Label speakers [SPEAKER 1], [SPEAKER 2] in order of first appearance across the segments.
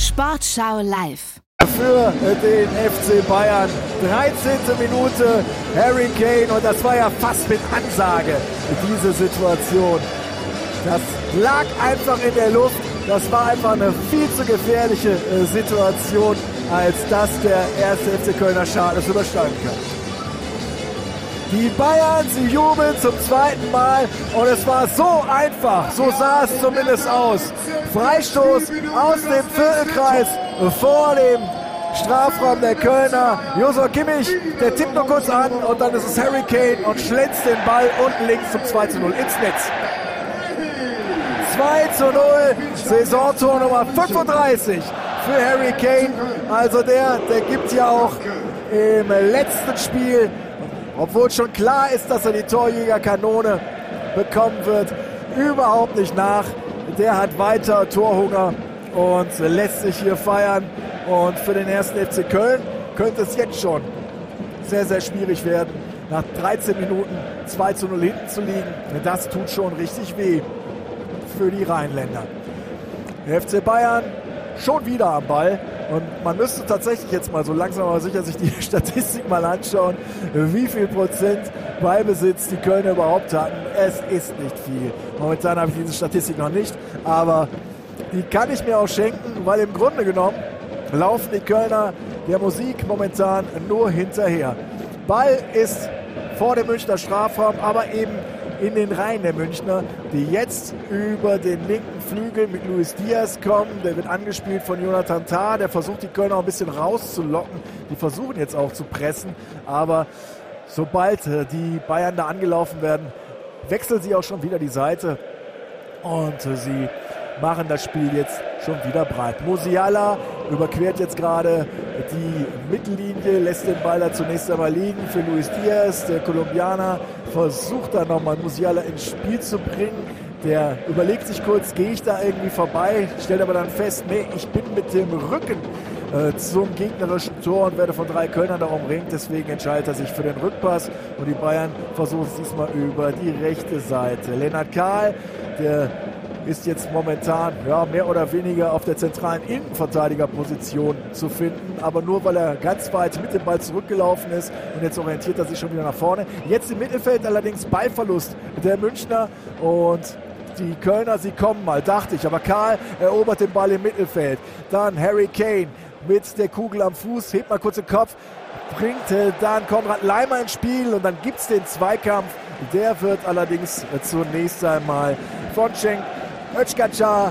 [SPEAKER 1] Sportschau live.
[SPEAKER 2] Für den FC Bayern. 13. Minute, Harry Kane. Und das war ja fast mit Ansage, diese Situation. Das lag einfach in der Luft. Das war einfach eine viel zu gefährliche Situation, als dass der erste FC Kölner Schal es übersteigen kann. Die Bayern, sie jubeln zum zweiten Mal und es war so einfach, so sah es zumindest aus. Freistoß aus dem Viertelkreis vor dem Strafraum der Kölner. Joshua Kimmich, der tippt noch kurz an und dann ist es Harry Kane und schlänzt den Ball unten links zum 2:0 ins Netz. 2:0, Saisontor Nummer 35 für Harry Kane. Also der gibt ja auch im letzten Spiel, obwohl schon klar ist, dass er die Torjägerkanone bekommen wird, überhaupt nicht nach. Der hat weiter Torhunger und lässt sich hier feiern. Und für den ersten FC Köln könnte es jetzt schon sehr, sehr schwierig werden, nach 13 Minuten 2:0 hinten zu liegen. Das tut schon richtig weh für die Rheinländer. Der FC Bayern schon wieder am Ball. Und man müsste tatsächlich jetzt mal so langsam aber sicher sich die Statistik mal anschauen, wie viel Prozent Ballbesitz die Kölner überhaupt hatten. Es ist nicht viel. Momentan habe ich diese Statistik noch nicht, aber die kann ich mir auch schenken, weil im Grunde genommen laufen die Kölner der Musik momentan nur hinterher. Ball ist vor dem Münchner Strafraum, aber eben in den Reihen der Münchner, die jetzt über den linken Flügel mit Luis Diaz kommen. Der wird angespielt von Jonathan Tah, der versucht die Kölner ein bisschen rauszulocken. Die versuchen jetzt auch zu pressen, aber sobald die Bayern da angelaufen werden, wechseln sie auch schon wieder die Seite und sie machen das Spiel jetzt schon wieder breit. Musiala überquert jetzt gerade die Mittellinie, lässt den Ball da zunächst einmal liegen für Luis Diaz. Der Kolumbianer versucht da nochmal Musiala ins Spiel zu bringen. Der überlegt sich kurz, gehe ich da irgendwie vorbei, stellt aber dann fest, nee, ich bin mit dem Rücken zum gegnerischen Tor und werde von 3 Kölnern da umringt. Deswegen entscheidet er sich für den Rückpass und die Bayern versuchen es diesmal über die rechte Seite. Lennart Kahl, der ist jetzt momentan mehr oder weniger auf der zentralen Innenverteidigerposition zu finden, aber nur weil er ganz weit mit dem Ball zurückgelaufen ist und jetzt orientiert er sich schon wieder nach vorne. Jetzt im Mittelfeld allerdings Ballverlust der Münchner und die Kölner, sie kommen mal, dachte ich, aber Kahl erobert den Ball im Mittelfeld. Dann Harry Kane mit der Kugel am Fuß, hebt mal kurz den Kopf, bringt dann Konrad Laimer ins Spiel und dann gibt es den Zweikampf. Der wird allerdings zunächst einmal von Cenk Özcan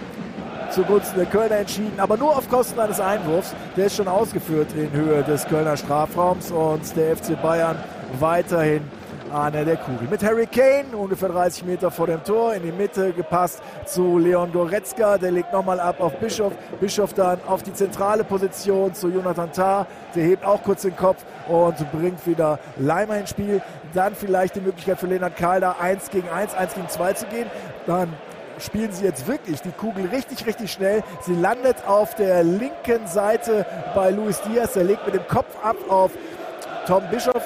[SPEAKER 2] zugunsten der Kölner entschieden, aber nur auf Kosten eines Einwurfs. Der ist schon ausgeführt in Höhe des Kölner Strafraums und der FC Bayern weiterhin an der Kugel. Mit Harry Kane, ungefähr 30 Meter vor dem Tor, in die Mitte gepasst zu Leon Goretzka. Der legt nochmal ab auf Bischof. Bischof dann auf die zentrale Position zu Jonathan Tah. Der hebt auch kurz den Kopf und bringt wieder Laimer ins Spiel. Dann vielleicht die Möglichkeit für Lennart Kahl da 1 gegen 1, 1 gegen 2 zu gehen. Dann spielen sie jetzt wirklich die Kugel richtig, richtig schnell. Sie landet auf der linken Seite bei Luis Diaz. Der legt mit dem Kopf ab auf Tom Bischof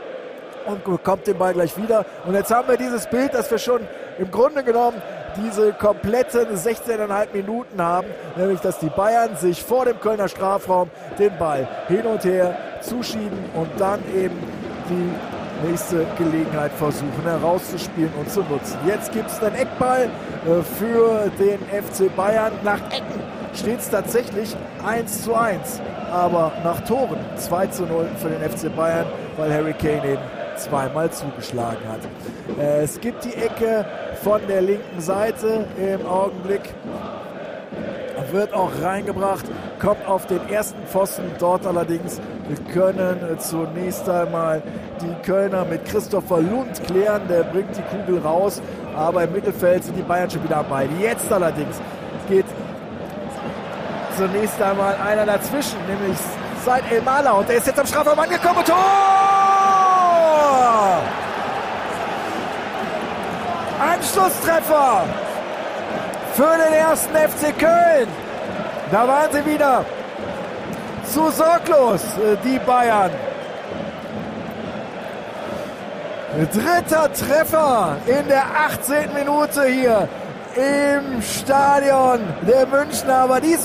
[SPEAKER 2] und bekommt den Ball gleich wieder. Und jetzt haben wir dieses Bild, dass wir schon im Grunde genommen diese kompletten 16,5 Minuten haben. Nämlich, dass die Bayern sich vor dem Kölner Strafraum den Ball hin und her zuschieben und dann eben die nächste Gelegenheit versuchen herauszuspielen und zu nutzen. Jetzt gibt es einen Eckball für den FC Bayern. Nach Ecken steht es tatsächlich 1:1. Aber nach Toren 2:0 für den FC Bayern, weil Harry Kane eben zweimal zugeschlagen hat. Es gibt die Ecke von der linken Seite im Augenblick. Wird auch reingebracht, kommt auf den ersten Pfosten. Dort allerdings können zunächst einmal die Kölner mit Christopher Lund klären. Der bringt die Kugel raus, aber im Mittelfeld sind die Bayern schon wieder dabei. Jetzt allerdings geht zunächst einmal einer dazwischen, nämlich Said El-Mala. Und der ist jetzt am Strafraum angekommen. Tor! Anschlusstreffer für den ersten FC Köln. Da waren sie wieder zu sorglos, die Bayern. Dritter Treffer in der 18. Minute hier im Stadion der Münchner. Aber diesmal